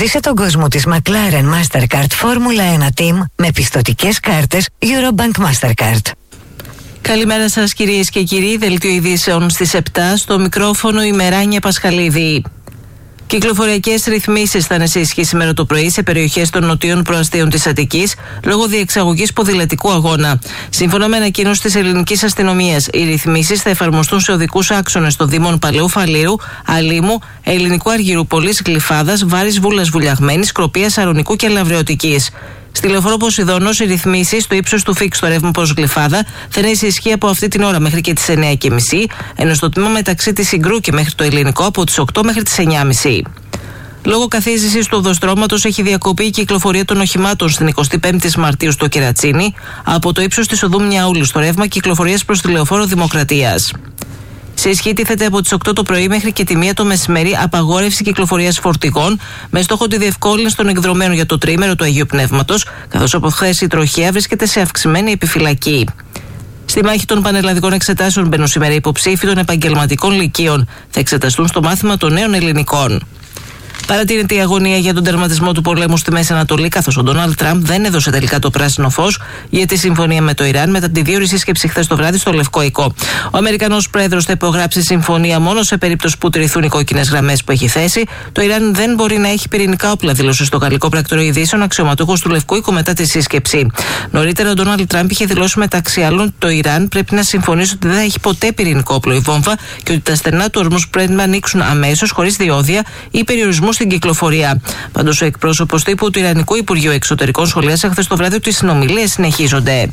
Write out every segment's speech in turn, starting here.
Ζήσε τον κόσμο της McLaren Mastercard Formula 1 Team με πιστωτικές κάρτες Eurobank Mastercard. Καλημέρα σας κυρίες και κύριοι, δελτίο ειδήσεων στις 7, στο μικρόφωνο η Μεράνια Πασχαλίδη. Κυκλοφοριακές ρυθμίσεις θα είναι σε ισχύ σήμερα το πρωί σε περιοχές των νοτίων προαστίων της Αττικής λόγω διεξαγωγής ποδηλατικού αγώνα. Σύμφωνα με ανακοίνωση της ελληνικής αστυνομίας, οι ρυθμίσεις θα εφαρμοστούν σε οδικούς άξονες των δήμων Παλαιού Φαλήρου, Αλήμου, Ελληνικού Αργυρούπολης, Γλυφάδας, Βάρης Βούλας Βουλιαγμένης, Κροπίας, Αρωνικού και Λαβρεωτικής. Στη λεωφόρο Ποσειδώνος, οι ρυθμίσεις στο ύψος του φίξ στο ρεύμα προς Γλυφάδα θα είναι σε ισχύ από αυτή την ώρα μέχρι και τις 9:30, ενώ στο τμήμα μεταξύ της Συγκρού και μέχρι το Ελληνικό από τις 8 μέχρι τις 9:30. Λόγω καθίζησης του οδοστρώματος έχει διακοπεί η κυκλοφορία των οχημάτων στην 25η Μαρτίου στο Κερατσίνι από το ύψος της οδού Μιαούλου στο ρεύμα κυκλοφορίας προς τη λεωφόρο Δημοκρατίας. Σε ισχύ τίθεται από τις 8 το πρωί μέχρι και τη 1 το μεσημέρι απαγόρευση κυκλοφορίας φορτηγών με στόχο τη διευκόλυνση των εκδρομένων για το τριήμερο του Αγίου Πνεύματος, καθώς από χθες η τροχέα βρίσκεται σε αυξημένη επιφυλακή. Στη μάχη των πανελλαδικών εξετάσεων μπαίνουν σήμερα υποψήφοι των επαγγελματικών λυκείων. Θα εξεταστούν στο μάθημα των νέων ελληνικών. Παρατηρείται η αγωνία για τον τερματισμό του πολέμου στη Μέση Ανατολή, καθώς ο Ντόναλντ Τραμπ δεν έδωσε τελικά το πράσινο φως για τη συμφωνία με το Ιράν μετά τη διόρη σύσκεψη χθες το βράδυ στο Λευκό Οικό. Ο Αμερικανός πρόεδρος θα υπογράψει συμφωνία μόνο σε περίπτωση που τηρηθούν οι κόκκινες γραμμές που έχει θέσει. Το Ιράν δεν μπορεί να έχει πυρηνικά όπλα, δήλωσε στο γαλλικό πρακτορείο ειδήσεων αξιωματούχος του Λευκού Οίκου μετά τη σύσκεψη. Νωρίτερα, ο Ντόναλντ Τραμπ είχε δηλώσει μεταξύ άλλων το Ιράν πρέπει να συμφωνήσει ότι δεν θα έχει ποτέ πυρηνικό όπλο η βόμβα και ότι τα στενά του ορμούς πρέπει να ανοίξουν αμέσως, χωρίς διόδια ή περιορισμού στην κυκλοφορία. Πάντως, ο εκπρόσωπος τύπου του Ιρανικού Υπουργείου Εξωτερικών σχολίασε χθες το βράδυ ότι οι συνομιλίες συνεχίζονται.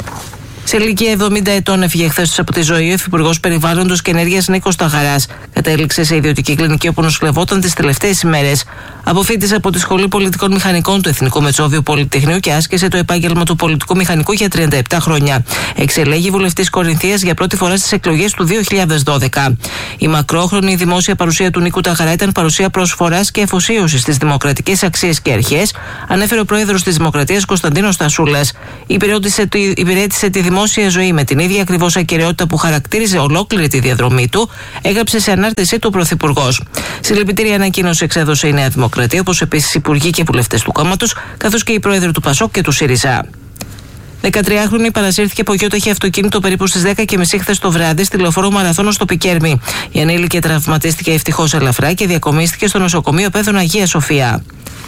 Σε ηλικία 70 ετών έφυγε χθες από τη ζωή ο Υφυπουργός Περιβάλλοντος και Ενέργειας Νίκος Ταγαράς. Κατέληξε σε ιδιωτική κλινική όπου νοσηλευόταν τις τελευταίες ημέρες. Αποφοίτησε από τη Σχολή Πολιτικών Μηχανικών του Εθνικού Μετσόβιου Πολυτεχνείου και άσκησε το επάγγελμα του πολιτικού μηχανικού για 37 χρόνια. Εξελέγει βουλευτής Κορινθίας για πρώτη φορά στις εκλογές του 2012. Η μακρόχρονη δημόσια παρουσία του Νίκου Ταγαρά ήταν παρουσία προσφοράς και αφοσίωσης στις δημοκρατικές αξίες και αρχές, ανέφερε ο πρόεδρος της Δημοκρατίας Κωνσταντίνος Τασούλας. Υπηρέτησε τη δημόσια ζωή με την ίδια ακριβώς ακεραιότητα που χαρακτήριζε ολόκληρη τη διαδρομή του, έγραψε σε ανάρτησή του ο Πρωθυπουργός. Συλληπιτήρια ανακοίνωση εξέδωσε η Νέα Δημοκρατία, όπως επίσης υπουργοί και βουλευτές του κόμματος, καθώς και οι πρόεδροι του ΠΑΣΟΚ και του ΣΥΡΙΖΑ. 13χρονη παρασύρθηκε από γιόταχη αυτοκίνητο περίπου στις 10:30 χθες το βράδυ στη λεωφόρο Μαραθώνο στο Πικέρμι. Η ανήλικη τραυματίστηκε ευτυχώς ελαφρά και διακομίστηκε στο νοσοκομείο Πέδων Αγία Σοφία.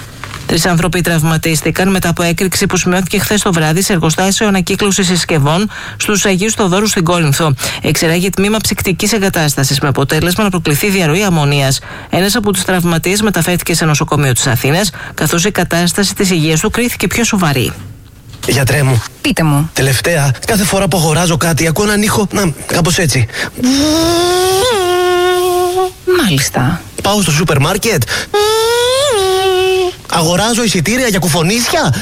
3 άνθρωποι τραυματίστηκαν μετά από έκρηξη που σημειώθηκε χθες το βράδυ σε εργοστάσιο ανακύκλωσης συσκευών στους Αγίους Θοδόρους στην Κόρινθο. Εξεράγει τμήμα ψυκτικής εγκατάστασης με αποτέλεσμα να προκληθεί διαρροή αμμονίας. Ένας από τους τραυματίες μεταφέρθηκε σε νοσοκομείο της Αθήνας, καθώς η κατάσταση της υγείας του κρίθηκε πιο σοβαρή. Γιατρέ μου. Πείτε μου. Τελευταία, κάθε φορά που αγοράζω κάτι, ακούω έναν ήχο. Να, κάπως έτσι. Μάλιστα. Πάω στο σούπερ μάρκετ. Αγοράζω εισιτήρια για κουφονίσια.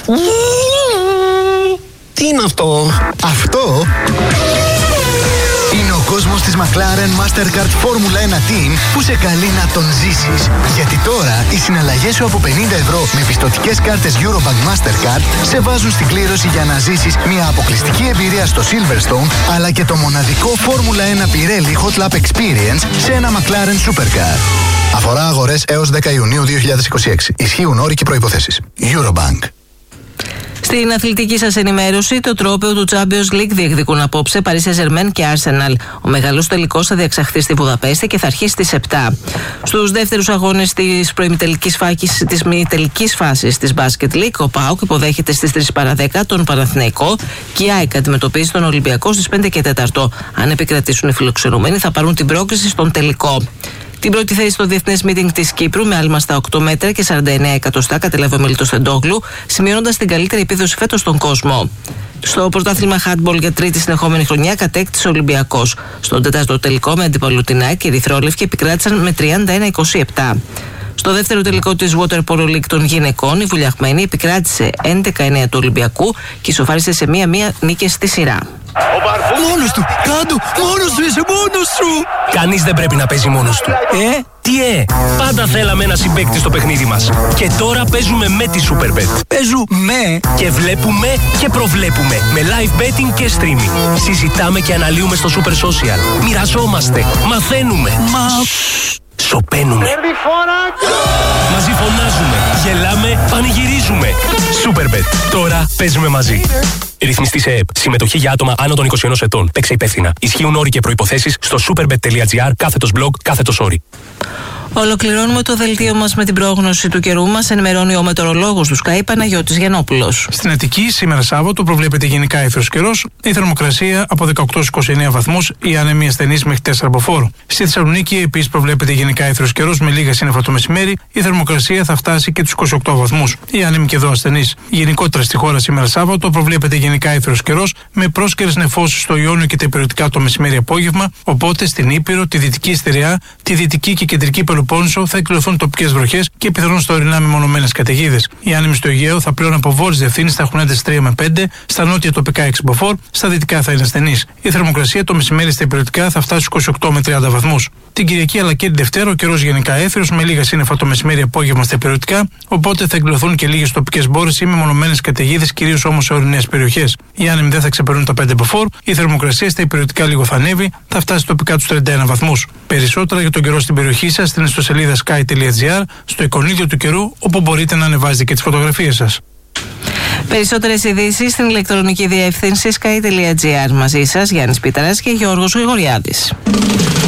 Τι είναι αυτό? Αυτό είναι ο κόσμος της McLaren Mastercard Formula 1 Team που σε καλεί να τον ζήσεις. Γιατί τώρα οι συναλλαγές σου από 50 ευρώ με πιστωτικές κάρτες Eurobank Mastercard σε βάζουν στην κλήρωση για να ζήσεις μια αποκλειστική εμπειρία στο Silverstone, αλλά και το μοναδικό Formula 1 Pirelli Hot Lap Experience σε ένα McLaren Supercar. Αφορά αγορές έως 10 Ιουνίου 2026. Ισχύουν όροι και προϋποθέσεις. Eurobank. Στην αθλητική σας ενημέρωση, το τρόπαιο του Champions League διεκδικούν απόψε Paris Saint-Germain και Arsenal. Ο μεγάλος τελικός θα διεξαχθεί στη Βουδαπέστη και θα αρχίσει στις 7. Στους δεύτερους αγώνες της μη-τελικής φάσης της Basket League, ο ΠΑΟΚ υποδέχεται στις 3 παρά 10 τον Παναθηναϊκό και η ΑΕΚ αντιμετωπίζει τον Ολυμπιακό στις 5 και 4. Αν επικρατήσουν οι φιλοξενούμενοι, θα πάρουν την πρόκριση στον τελικό. Την πρώτη θέση στο Διεθνές Μίτινγκ της Κύπρου με άλμα στα 8 μέτρα και 49 εκατοστά κατέλαβε ο Μελίτος Τεντόγλου, σημειώνοντας την καλύτερη επίδοση φέτος στον κόσμο. Στο πρωτάθλημα handball για τρίτη συνεχόμενη χρονιά κατέκτησε ο Ολυμπιακός. Στον τέταρτο τελικό με αντίπαλο την ΑΕΚ, οι ερυθρόλευκοι επικράτησαν με 31-27. Στο δεύτερο τελικό της Water Polo League των γυναικών, η Βουλιαγμένη επικράτησε 11-9 του Ολυμπιακού και ισοφάρισε σε μία νίκη στη σειρά. Μόνος του! Κάντου! Μόνος του! Είσαι μόνος σου! Κανείς δεν πρέπει να παίζει μόνος του. Τι πάντα θέλαμε ένα συμπαίκτη στο παιχνίδι μας. Και τώρα παίζουμε με τη Superbet. Παίζουμε! Και βλέπουμε και προβλέπουμε. Με live betting και streaming. Συζητάμε και αναλύουμε στο Super Social. Μοιραζόμαστε. Μαθαίνουμε. Σοπαίνουμε. Μαζί φωνάζουμε, γελάμε, πανηγυρίζουμε. Superbet. Τώρα παίζουμε μαζί. Ρυθμιστή σε ΕΕΠ. Συμμετοχή για άτομα άνω των 21 ετών. Παίξε υπεύθυνα. Ισχύουν όροι και προϋποθέσεις στο superbet.gr/blog/όροι. Ολοκληρώνουμε το δελτίο μας με την πρόγνωση του καιρού. Μας ενημερώνει ο μετεωρολόγος του Sky Παναγιώτης Γιαννόπουλος. Στην Αττική, σήμερα Σάββατο, προβλέπεται γενικά αίθριος καιρός. Η θερμοκρασία από 18-29 βαθμούς, η άνεμη ασθενής μέχρι 4 μποφόρ. Στη Θεσσαλονίκη, επίσης, προβλέπεται γενικά αίθριος καιρός με λίγα σύννεφα το μεσημέρι. Η θερμοκρασία θα φτάσει και τους 28 βαθμούς. Η άνεμη και εδώ ασθενής. Γενικότερα στη χώρα σήμερα Σάββατο, προβλέπεται γενικά αίθριος καιρός με πρόσκαιρες νεφώσεις στο Ιόνιο και τα υπηρετικά το μεσημέρι απόγευμα. Οπότε στην Ήπειρο, τη Δυτική Στερεά, τη Δυτική και Κεντρική Πελοπόννησο θα εκδηλωθούν τοπικές βροχές και πιθανόν στα ορεινά μεμονωμένες καταιγίδες. Οι άνεμοι στο Αιγαίο θα πλέον από βόρειες διευθύνσεις θα έχουν ένταση 3 με 5, στα νότια τοπικά 6 μποφόρ, στα δυτικά θα είναι ασθενής. Η θερμοκρασία το μεσημέρι στα υπηρετικά θα φτάσει στους 28 με 30 βαθμούς. Την Κυριακή αλλά και την Δευτέρα ο καιρός γενικά αίθριος με λίγα σύννεφα το μεσημέρι απόγευμα στα υπηρετικά, οπότε θα εκδηλωθούν και λίγες τοπικές μπόρες ή μεμονωμένες καταιγίδες, κυρίως όμως σε ορεινές περιοχές. Οι άνεμοι δεν θα ξεπερνούν τα 5 μποφόρ, η θερμοκρασία στα υπηρετικά λίγο θα ανέβει, θα φτάσει τοπικά τους 31 βαθμούς. Περισσότερα για τον καιρό στην περιοχή σας στην ιστοσελίδα sky.gr, στο εικονίδιο του καιρού, όπου μπορείτε να ανεβάζετε και τις φωτογραφίες σας. Περισσότερες ειδήσεις στην ηλεκτρονική διεύθυνση sky.gr. Μαζί σας Γιάννης Πίταρας και Γιώργος Γρηγοριάδης.